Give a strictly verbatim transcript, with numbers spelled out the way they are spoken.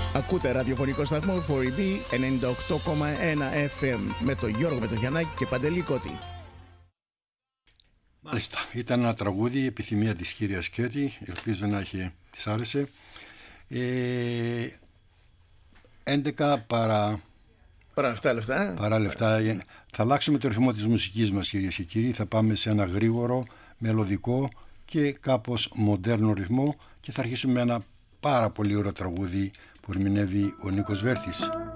Ακούτε ραδιοφωνικό σταθμό φορ μπι ενενήντα οκτώ κόμμα ένα εφ εμ με τον Γιώργο Μετοχιανάκη και Παντελή Κώτη. Μάλιστα, ήταν ένα τραγούδι, επιθυμία της κυρίας Κέτη, ελπίζω να έχει, της άρεσε. Ε, έντεκα παρά... Παρά λεφτά, λεφτά. Παρά λεφτά. Θα αλλάξουμε το ρυθμό της μουσικής μας, κυρίες και κύριοι. Θα πάμε σε ένα γρήγορο, μελωδικό και κάπως μοντέρνο ρυθμό και θα αρχίσουμε με ένα πάρα πολύ ωραίο τραγούδι που ερμηνεύει ο Νίκος Βέρθης.